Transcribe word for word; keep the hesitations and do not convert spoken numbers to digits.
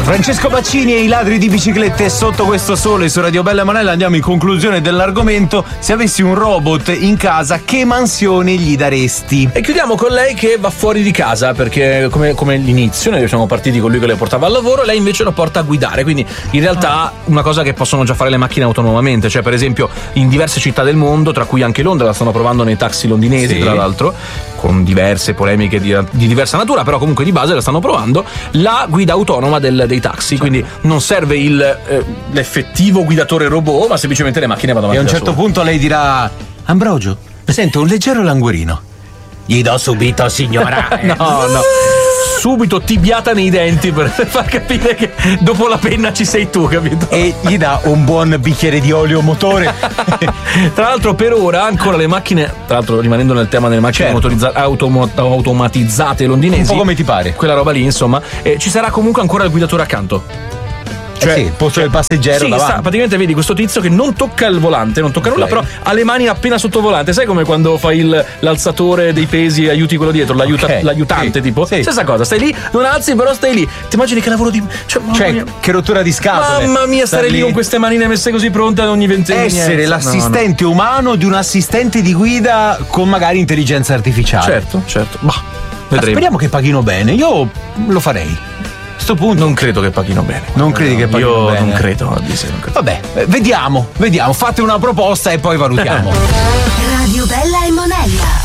Francesco Baccini e i ladri di biciclette sotto questo sole su Radio Bella e Monella. Andiamo in conclusione dell'argomento. Se avessi un robot in casa, che mansione gli daresti? E chiudiamo con lei che va fuori di casa, perché come, come l'inizio noi siamo partiti con lui che le portava al lavoro, lei invece lo porta a guidare, quindi in realtà una cosa che possono già fare le macchine autonomamente, cioè per esempio in diverse città del mondo, tra cui anche Londra, la stanno provando nei taxi londinesi, sì, tra l'altro, con diverse polemiche di, di diversa natura, però comunque di base la stanno provando, la guida autonoma del, dei taxi, quindi non serve il, eh, l'effettivo guidatore robot, ma semplicemente le macchine vanno avanti. E a un certo punto lei dirà: Ambrogio, sento un leggero languorino. Gli do subito, signora. No, no. Subito tibiata nei denti per far capire che dopo la penna ci sei tu, capito? E gli dà un buon bicchiere di olio motore. Tra l'altro per ora ancora le macchine, tra l'altro rimanendo nel tema delle macchine, certo, motorizza- automo- automatizzate londinesi, un po' come ti pare, quella roba lì insomma, eh, ci sarà comunque ancora il guidatore accanto. Cioè, eh sì, posto del passeggero sì, davanti. Sta, praticamente vedi questo tizio che non tocca il volante, non tocca nulla, okay, però ha le mani appena sotto il volante. Sai come quando fai il, l'alzatore dei pesi e aiuti quello dietro, l'aiuta, okay, l'aiutante, sì, tipo? Sì. Stessa cosa, stai lì, non alzi, però stai lì. Ti immagini che lavoro di. Cioè, cioè che rottura di scatole. Mamma mia, stare lì con queste manine messe così pronte ad ogni ventennio. Essere l'assistente no, no. umano di un assistente di guida con magari intelligenza artificiale. Certo, certo. Bah, vedremo. Speriamo che paghino bene. Io lo farei. Sto punto non credo che paghino bene. Non credi che paghino Io bene? Non credo, non credo. Vabbè, vediamo, vediamo. Fate una proposta e poi valutiamo. Radio Bella e Monella.